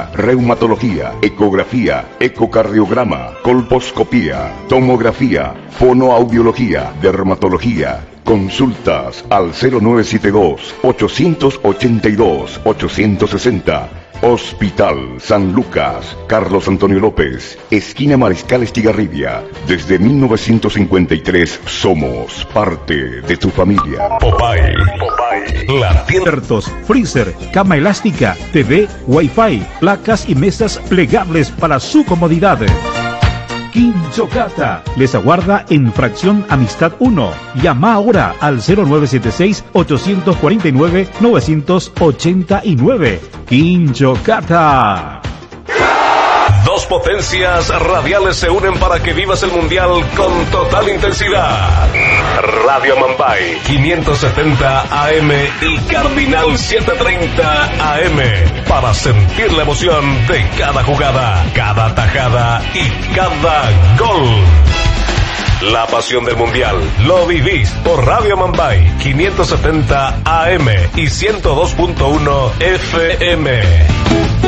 pediatría, reumatología, ecografía, ecocardiograma, colposcopía, tomografía, fonoaudiología, dermatología. Consultas al 0972-882-860. Hospital San Lucas, Carlos Antonio López, esquina Mariscal Estigarribia. Desde 1953 somos parte de tu familia. Popeye, la tienda. Freezer, cama elástica, TV, Wi-Fi, placas y mesas plegables para su comodidad. Quinchocata les aguarda en Fracción Amistad 1. Llama ahora al 0976-849-989. Quinchocata. Dos potencias radiales se unen para que vivas el mundial con total intensidad. Radio Mambay 570 AM y Cardinal 730 AM para sentir la emoción de cada jugada, cada tajada y cada gol. La pasión del mundial lo vivís por Radio Mambay 570 AM y 102.1 FM.